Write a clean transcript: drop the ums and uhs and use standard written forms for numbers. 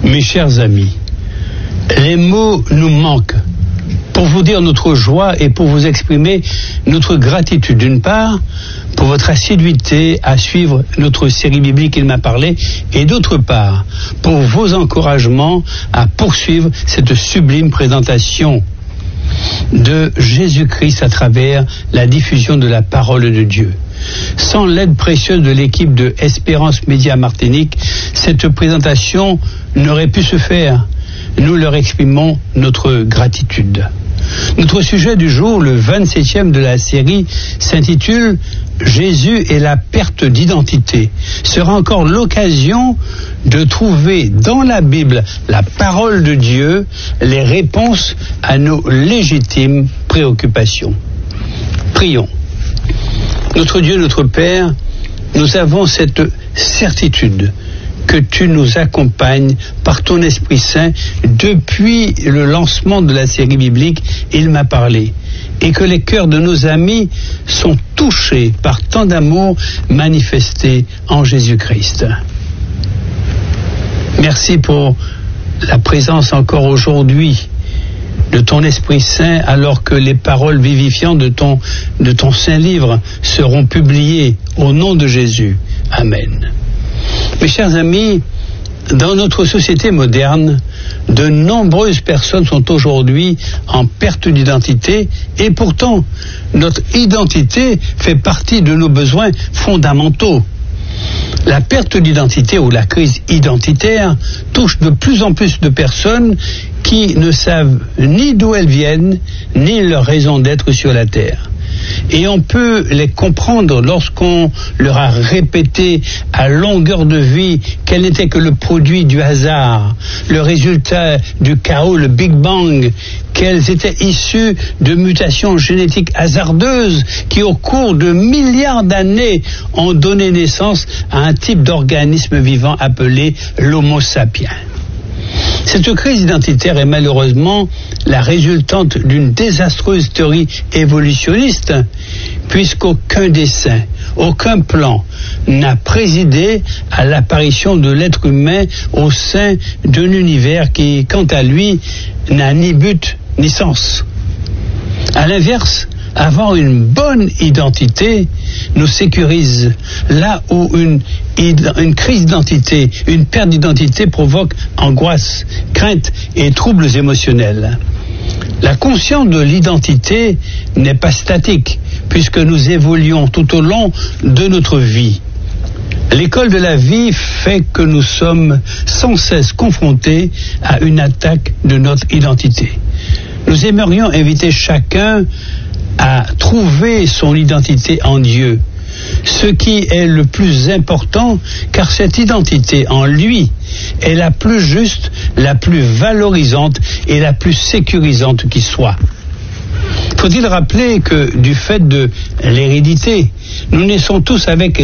Mes chers amis, les mots nous manquent pour vous dire notre joie et pour vous exprimer notre gratitude, d'une part, pour votre assiduité à suivre notre série biblique Il m'a parlé, et d'autre part, pour vos encouragements à poursuivre cette sublime présentation de Jésus-Christ à travers la diffusion de la parole de Dieu. Sans l'aide précieuse de l'équipe de Espérance Média Martinique, cette présentation n'aurait pu se faire. Nous leur exprimons notre gratitude. Notre sujet du jour, le 27e de la série, s'intitule « Jésus et la perte d'identité ». Sera encore l'occasion de trouver dans la Bible, la parole de Dieu, les réponses à nos légitimes préoccupations. Prions. Notre Dieu, notre Père, nous avons cette certitude que tu nous accompagnes par ton Esprit Saint depuis le lancement de la série biblique Il m'a parlé, et que les cœurs de nos amis sont touchés par tant d'amour manifesté en Jésus-Christ. Merci pour la présence encore aujourd'hui de ton Esprit Saint, alors que les paroles vivifiantes de ton Saint Livre seront publiées au nom de Jésus. Amen. Mes chers amis, dans notre société moderne, de nombreuses personnes sont aujourd'hui en perte d'identité, et pourtant, notre identité fait partie de nos besoins fondamentaux. La perte d'identité ou la crise identitaire touche de plus en plus de personnes qui ne savent ni d'où elles viennent, ni leur raison d'être sur la terre. Et on peut les comprendre lorsqu'on leur a répété à longueur de vie qu'elles n'étaient que le produit du hasard, le résultat du chaos, le Big Bang, qu'elles étaient issues de mutations génétiques hasardeuses qui, au cours de milliards d'années, ont donné naissance à un type d'organisme vivant appelé l'Homo sapiens. Cette crise identitaire est malheureusement la résultante d'une désastreuse théorie évolutionniste, puisqu'aucun dessein, aucun plan n'a présidé à l'apparition de l'être humain au sein d'un univers qui, quant à lui, n'a ni but ni sens. À l'inverse, avoir une bonne identité nous sécurise, là où une crise d'identité, une perte d'identité provoque angoisse, crainte et troubles émotionnels. La conscience de l'identité n'est pas statique, puisque nous évoluons tout au long de notre vie. L'école de la vie fait que nous sommes sans cesse confrontés à une attaque de notre identité. Nous aimerions inviter chacun à trouver son identité en Dieu, ce qui est le plus important, car cette identité en lui est la plus juste, la plus valorisante et la plus sécurisante qui soit. Faut-il rappeler que du fait de l'hérédité, nous naissons tous avec